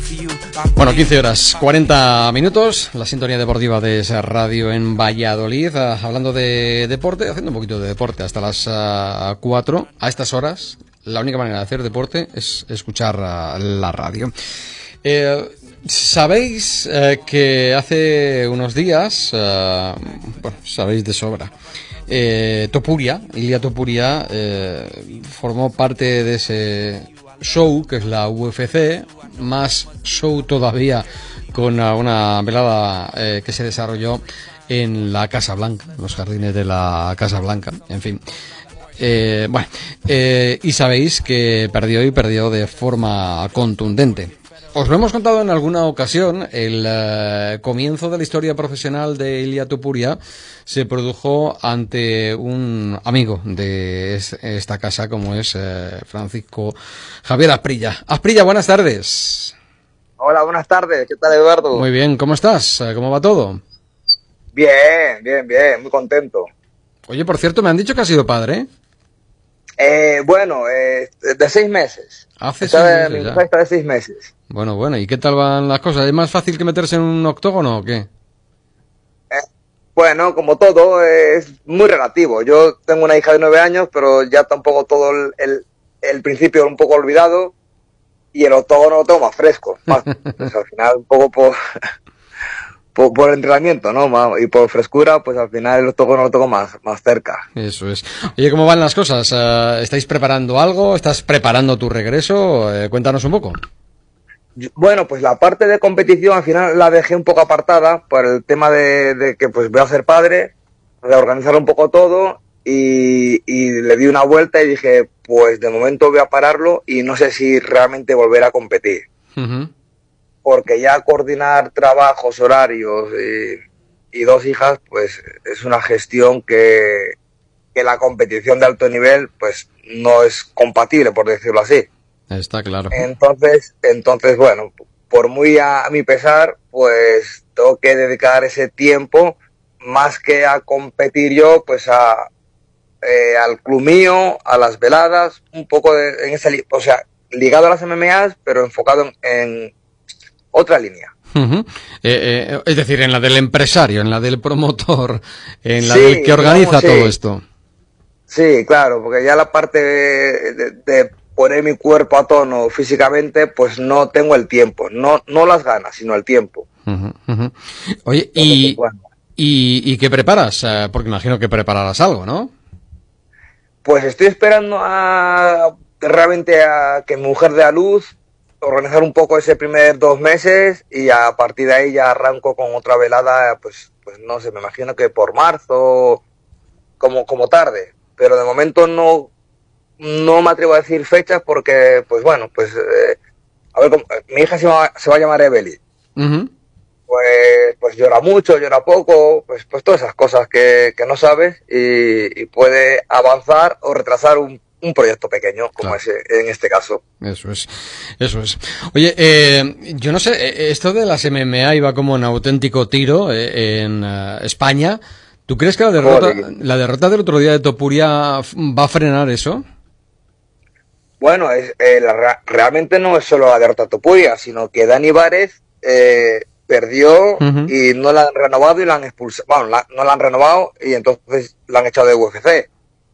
Bueno, 15 horas, 40 minutos, la sintonía deportiva de esa radio en Valladolid, hablando de deporte, haciendo un poquito de deporte hasta las 4, a estas horas. La única manera de hacer deporte es escuchar la radio. Sabéis que hace unos días, bueno, sabéis de sobra, Ilia Topuria formó parte de ese show que es la UFC, más show todavía con una velada que se desarrolló en la Casa Blanca, en los jardines de la Casa Blanca, en fin. Y sabéis que perdió de forma contundente. Os lo hemos contado en alguna ocasión, el comienzo de la historia profesional de Ilia Topuria se produjo ante un amigo de esta casa, como es Francisco Javier Asprilla. Asprilla, buenas tardes. Hola, buenas tardes. ¿Qué tal, Eduardo? Muy bien, ¿cómo estás? ¿Cómo va todo? Bien, muy contento. Oye, por cierto, me han dicho que has sido padre. De 6 meses. Hace 6 meses mi ya. mujer está de 6 meses. Bueno, ¿y qué tal van las cosas? ¿Es más fácil que meterse en un octógono o qué? Bueno, como todo, es muy relativo. Yo tengo una hija de 9 años, pero ya tampoco todo el principio un poco olvidado, y el octógono lo tengo más fresco. Pues al final, un poco por entrenamiento, ¿no? Y por frescura, pues al final el octógono lo tengo más cerca. Eso es. Oye, ¿cómo van las cosas? ¿Estáis preparando algo? ¿Estás preparando tu regreso? Cuéntanos un poco. Bueno, pues la parte de competición al final la dejé un poco apartada por el tema de que pues voy a ser padre, reorganizar un poco todo y le di una vuelta y dije, pues de momento voy a pararlo y no sé si realmente volver a competir. Uh-huh. Porque ya coordinar trabajos, horarios y 2 hijas, pues es una gestión que la competición de alto nivel pues no es compatible, por decirlo así. Está claro. Entonces, bueno, por muy a mi pesar, pues tengo que dedicar ese tiempo más que a competir yo, pues al club mío, a las veladas, un poco ligado a las MMAs, pero enfocado en otra línea. Uh-huh. Es decir, en la del empresario, en la del promotor, en la del que organiza todo esto. Sí, claro, porque ya la parte de poner mi cuerpo a tono físicamente, pues no tengo el tiempo, no las ganas, sino el tiempo. Uh-huh, uh-huh. Oye, ¿y qué preparas? Porque imagino que prepararás algo, ¿no? Pues estoy esperando realmente a que mi mujer dé a luz, organizar un poco ese primer 2 meses y a partir de ahí ya arranco con otra velada, pues no sé, me imagino que por marzo, como tarde, pero de momento no me atrevo a decir fechas porque, pues bueno, a ver, mi hija se va a llamar Evelyn. Uh-huh. Pues llora mucho, llora poco, pues todas esas cosas que no sabes y puede avanzar o retrasar un proyecto pequeño, como claro. En este caso. Eso es. Oye, yo no sé, esto de las MMA iba como un auténtico tiro en España. ¿Tú crees que la derrota del otro día de Topuria va a frenar eso? Bueno, realmente no es solo la derrota de Topuria, sino que Dani Vares perdió uh-huh. y no la han renovado y la han expulsado. Bueno, no la han renovado y entonces la han echado de UFC.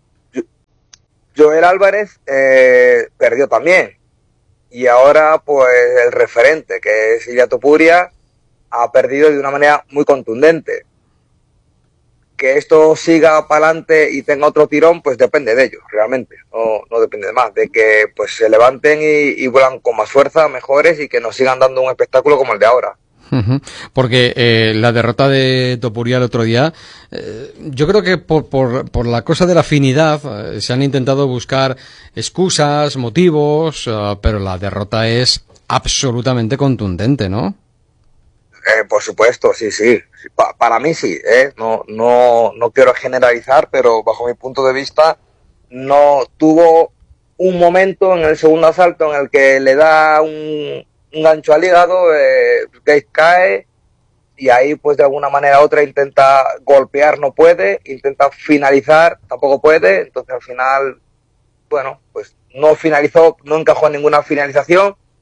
Joel Álvarez perdió también. Y ahora, pues, el referente, que es Ilia Topuria, ha perdido de una manera muy contundente. Que esto siga para adelante y tenga otro tirón, pues depende de ellos, realmente. No depende de más. De que pues se levanten y vuelan con más fuerza, mejores y que nos sigan dando un espectáculo como el de ahora. Uh-huh. Porque la derrota de Topuria el otro día, yo creo que por la cosa de la afinidad se han intentado buscar excusas, motivos, pero la derrota es absolutamente contundente, ¿no? Por supuesto, sí. Para mí sí, no quiero generalizar, pero bajo mi punto de vista no tuvo un momento en el segundo asalto en el que le da un gancho al hígado, Gates cae y ahí pues de alguna manera u otra intenta golpear, no puede, intenta finalizar, tampoco puede, entonces al final, bueno, pues no finalizó, no encajó en ninguna finalización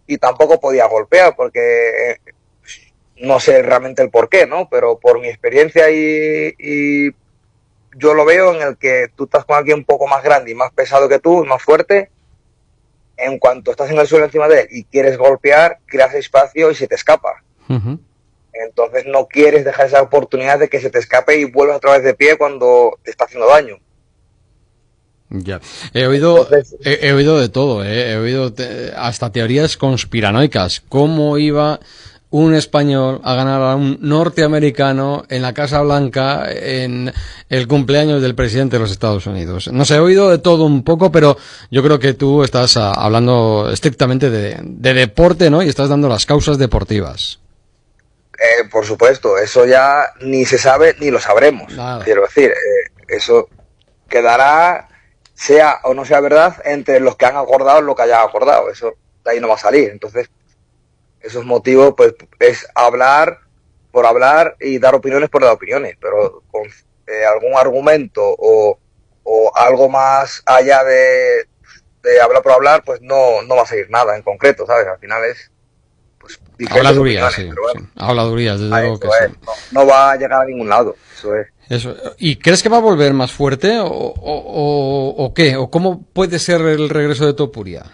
y tampoco podía golpear porque no sé realmente el por qué, ¿no? Pero por mi experiencia y yo lo veo en el que tú estás con alguien un poco más grande y más pesado que tú, más fuerte, en cuanto estás en el suelo encima de él y quieres golpear, creas espacio y se te escapa. Uh-huh. Entonces no quieres dejar esa oportunidad de que se te escape y vuelvas otra vez de pie cuando te está haciendo daño. Ya, he oído de todo, he oído hasta teorías conspiranoicas. ¿Cómo iba un español a ganar a un norteamericano en la Casa Blanca en el cumpleaños del presidente de los Estados Unidos? No sé, he oído de todo un poco, pero yo creo que tú estás hablando estrictamente de deporte, ¿no? Y estás dando las causas deportivas. Por supuesto, eso ya ni se sabe ni lo sabremos. Nada. Quiero decir, eso quedará, sea o no sea verdad, entre los que han acordado lo que hayan acordado. Eso de ahí no va a salir. Entonces, esos motivos, pues, es hablar por hablar y dar opiniones por dar opiniones. Pero con algún argumento o algo más allá de hablar por hablar, pues no va a salir nada en concreto, ¿sabes? Al final es... Pues, habladurías, sí, bueno, sí. Habladurías, desde luego que sí. No va a llegar a ningún lado, eso es. Eso. ¿Y crees que va a volver más fuerte o qué? ¿O cómo puede ser el regreso de Topuria?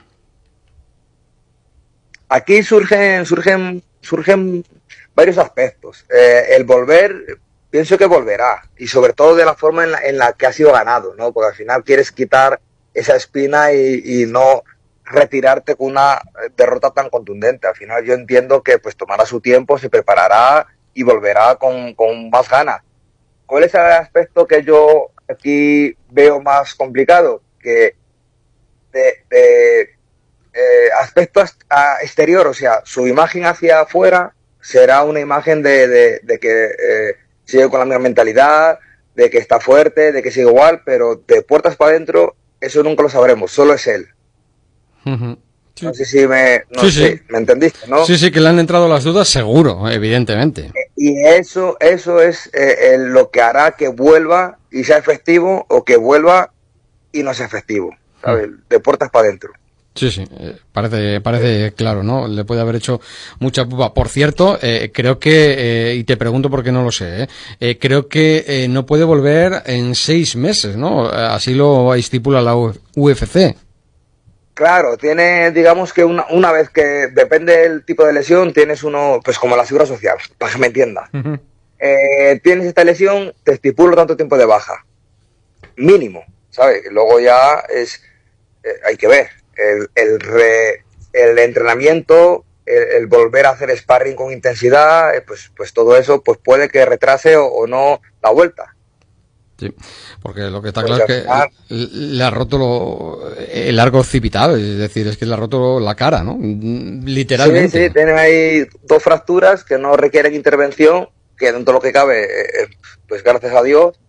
Aquí surgen varios aspectos. El volver, pienso que volverá, y sobre todo de la forma en la que ha sido ganado, ¿no? Porque al final quieres quitar esa espina y no retirarte con una derrota tan contundente. Al final yo entiendo que pues tomará su tiempo, se preparará y volverá con más ganas. ¿Cuál es el aspecto que yo aquí veo más complicado? Que aspecto exterior, o sea, su imagen hacia afuera será una imagen de que sigue con la misma mentalidad, de que está fuerte, de que sigue igual, pero de puertas para adentro eso nunca lo sabremos, solo es él. Uh-huh. Sí. No sé si me entendiste, ¿no? Sí, que le han entrado las dudas, seguro, evidentemente. Y eso es lo que hará que vuelva y sea efectivo, o que vuelva y no sea efectivo, ¿sabes? De puertas para adentro. Sí, parece claro, ¿no? Le puede haber hecho mucha pupa. Por cierto, creo que, y te pregunto porque no lo sé, creo que no puede volver en 6 meses, ¿no? Así lo estipula la UFC. Claro, tiene, digamos que una vez que depende del tipo de lesión, tienes uno, pues como la seguridad social, para que me entienda. Uh-huh. Tienes esta lesión, te estipulo tanto tiempo de baja. Mínimo, ¿sabes? Luego ya es, hay que ver, el entrenamiento, el volver a hacer sparring con intensidad, pues todo eso pues puede que retrase o no la vuelta. Sí, porque lo que está claro es que le ha roto el largo occipital, es decir, es que le ha roto la cara, ¿no? Literalmente. Sí, tiene ahí 2 fracturas que no requieren intervención, que dentro de lo que cabe, pues gracias a Dios.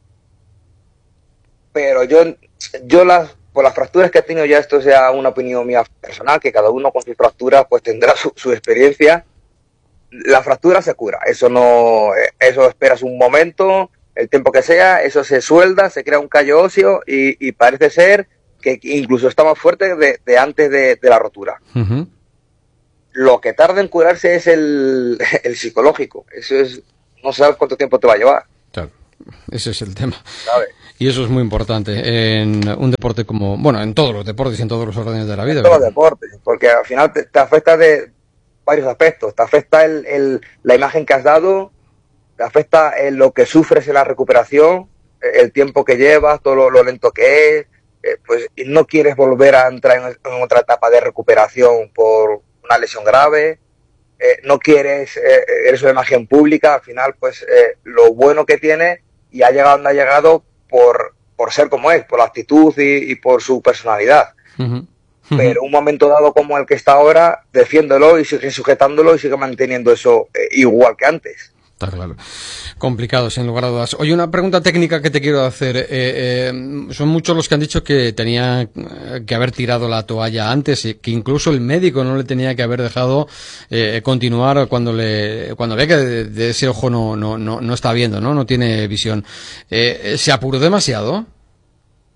Pero yo por las fracturas que he tenido, ya esto sea una opinión mía personal, que cada uno con sus fracturas pues tendrá su experiencia. La fractura se cura, eso esperas un momento, el tiempo que sea, eso se suelda, se crea un callo óseo y parece ser que incluso está más fuerte de antes de la rotura. Uh-huh. Lo que tarda en curarse es el psicológico. Eso es, no sabes cuánto tiempo te va a llevar. Claro, ese es el tema. ¿Sabes? Y eso es muy importante en un deporte como, bueno, en todos los deportes y en todos los órdenes de la vida. En todos los deportes, porque al final te afecta de varios aspectos. Te afecta la imagen que has dado, te afecta lo que sufres en la recuperación, el tiempo que llevas, todo lo lento que es, pues no quieres volver a entrar en otra etapa de recuperación por una lesión grave, no quieres, eres una imagen pública, al final pues lo bueno que tiene y ha llegado donde ha llegado por ser como es, por la actitud y por su personalidad. Uh-huh. Pero un momento dado como el que está ahora, defiéndelo y sigue sujetándolo y sigue manteniendo eso igual que antes. Está claro. Complicado, sin lugar a dudas. Oye, una pregunta técnica que te quiero hacer. Son muchos los que han dicho que tenía que haber tirado la toalla antes, y que incluso el médico no le tenía que haber dejado continuar cuando ve que de ese ojo no está viendo, no tiene visión. ¿Se apuró demasiado?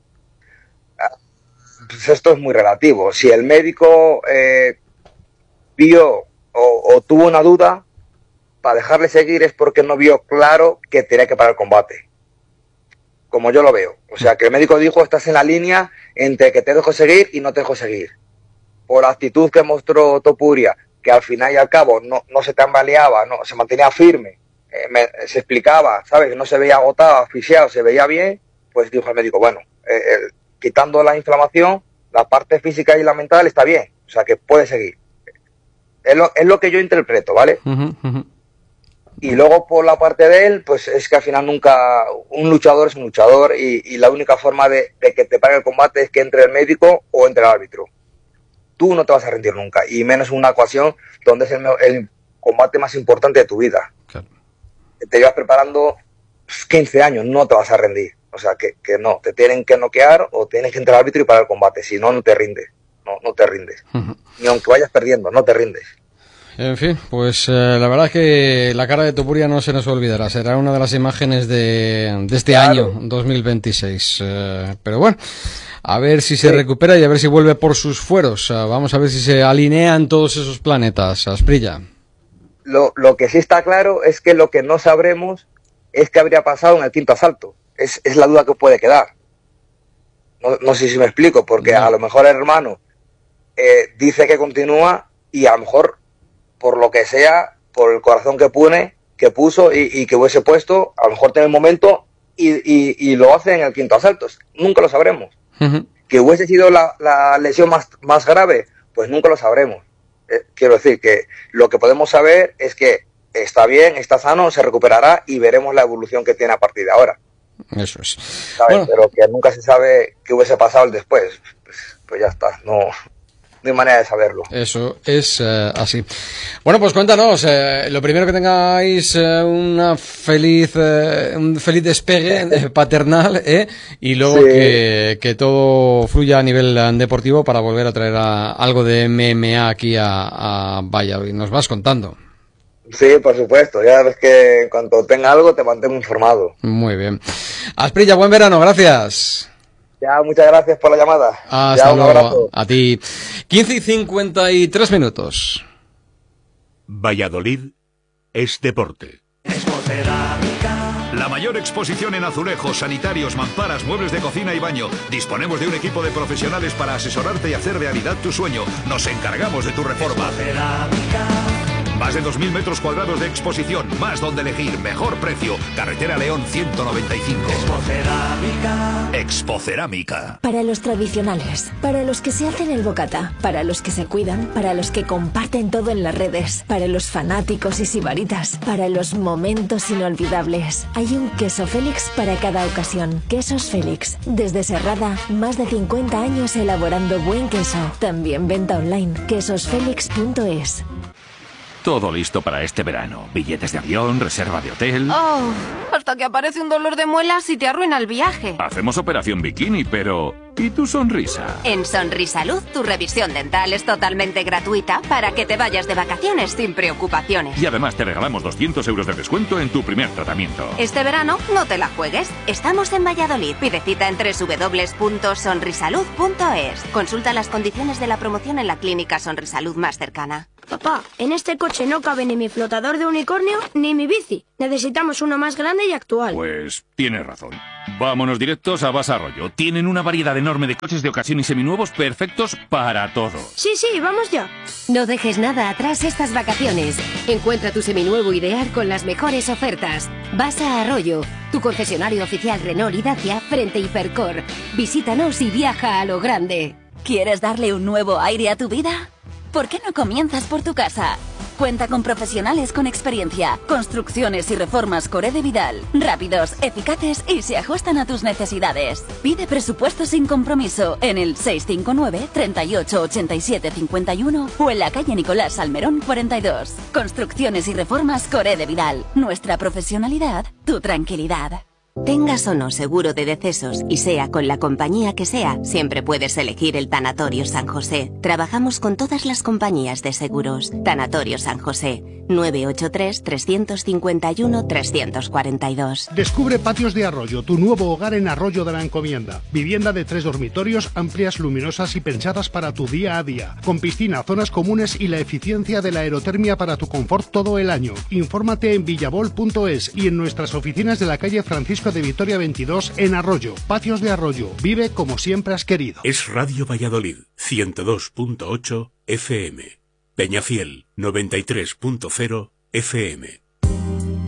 Pues esto es muy relativo. Si el médico vio o tuvo una duda, para dejarle seguir es porque no vio claro que tenía que parar el combate. Como yo lo veo. O sea, que el médico dijo, estás en la línea entre que te dejo seguir y no te dejo seguir. Por la actitud que mostró Topuria, que al final y al cabo no se tambaleaba, no se mantenía firme, se explicaba, ¿sabes? No se veía agotado, asfixiado, se veía bien, pues dijo el médico, bueno, quitando la inflamación, la parte física y la mental está bien, o sea, que puede seguir. Es lo que yo interpreto, ¿vale? Y luego por la parte de él, pues es que al final nunca, un luchador es un luchador y la única forma de que te pare el combate es que entre el médico o entre el árbitro. Tú no te vas a rendir nunca, y menos en una ocasión donde es el combate más importante de tu vida. Claro. Te llevas preparando 15 años, no te vas a rendir. O sea, que no, te tienen que noquear o tienes que entrar al árbitro y parar el combate, si no, no te rindes. No te rindes. Ni aunque vayas perdiendo, no te rindes. En fin, pues la verdad es que la cara de Topuria no se nos olvidará. Será una de las imágenes de este año, 2026. Pero bueno, a ver si se recupera y a ver si vuelve por sus fueros. Vamos a ver si se alinean todos esos planetas. Asprilla. Lo que sí está claro es que lo que no sabremos es qué habría pasado en el quinto asalto. Es la duda que puede quedar. No sé si me explico, porque a lo mejor el hermano dice que continúa y a lo mejor, por lo que sea, por el corazón que puso y que hubiese puesto, a lo mejor tiene el momento y lo hace en el quinto asalto. Nunca lo sabremos. Que hubiese sido la lesión más grave, pues nunca lo sabremos. Quiero decir que lo que podemos saber es que está bien, está sano, se recuperará y veremos la evolución que tiene a partir de ahora. Eso es. ¿Sabes? Bueno. Pero que nunca se sabe qué hubiese pasado el después. Pues ya está, no hay manera de saberlo. Eso es así. Bueno, pues cuéntanos, lo primero que tengáis un feliz despegue paternal, y luego que todo fluya a nivel deportivo para volver a traer algo de MMA aquí a Valladolid. Nos vas contando. Sí, por supuesto, ya ves que en cuanto tenga algo te mantengo informado. Muy bien. Asprilla, buen verano, gracias. Ya, muchas gracias por la llamada. Hasta luego. A ti. 15:53. Valladolid es deporte. La mayor exposición en azulejos, sanitarios, mamparas, muebles de cocina y baño. Disponemos de un equipo de profesionales para asesorarte y hacer realidad tu sueño. Nos encargamos de tu reforma. Más de 2.000 metros cuadrados de exposición, más donde elegir, mejor precio. Carretera León 195. Expocerámica. Para los tradicionales, para los que se hacen el bocata, para los que se cuidan, para los que comparten todo en las redes, para los fanáticos y sibaritas, para los momentos inolvidables. Hay un queso Félix para cada ocasión. Quesos Félix. Desde Serrada, más de 50 años elaborando buen queso. También venta online. quesosfelix.es. Todo listo para este verano. Billetes de avión, reserva de hotel... Oh, hasta que aparece un dolor de muelas y te arruina el viaje. Hacemos operación bikini, pero... ¿y tu sonrisa? En Sonrisalud, tu revisión dental es totalmente gratuita para que te vayas de vacaciones sin preocupaciones. Y además te regalamos 200 euros de descuento en tu primer tratamiento. Este verano no te la juegues. Estamos en Valladolid. Pide cita en www.sonrisalud.es. Consulta las condiciones de la promoción en la clínica Sonrisalud más cercana. Papá, en este coche no cabe ni mi flotador de unicornio ni mi bici. Necesitamos uno más grande y actual. Pues tienes razón. Vámonos directos a Basa Arroyo. Tienen una variedad enorme de coches de ocasión y seminuevos perfectos para todo. Sí, vamos ya. No dejes nada atrás estas vacaciones. Encuentra tu seminuevo ideal con las mejores ofertas. Basa Arroyo, tu concesionario oficial Renault y Dacia frente a Hipercor. Visítanos y viaja a lo grande. ¿Quieres darle un nuevo aire a tu vida? ¿Por qué no comienzas por tu casa? Cuenta con profesionales con experiencia. Construcciones y reformas Coré de Vidal. Rápidos, eficaces y se ajustan a tus necesidades. Pide presupuesto sin compromiso en el 659 38 87 51 o en la calle Nicolás Salmerón 42. Construcciones y reformas Coré de Vidal. Nuestra profesionalidad, tu tranquilidad. Tengas o no seguro de decesos y sea con la compañía que sea, siempre puedes elegir el Tanatorio San José. Trabajamos con todas las compañías de seguros. Tanatorio San José, 983-351-342. Descubre Patios de Arroyo, tu nuevo hogar en Arroyo de la Encomienda. Vivienda de 3 dormitorios, amplias, luminosas y pensadas para tu día a día. Con piscina, zonas comunes y la eficiencia de la aerotermia para tu confort todo el año. Infórmate en villavol.es y en nuestras oficinas de la calle Francisco de Vitoria 22 en Arroyo. Patios de Arroyo. Vive como siempre has querido. Es Radio Valladolid, 102.8 FM. Peñafiel, 93.0 FM.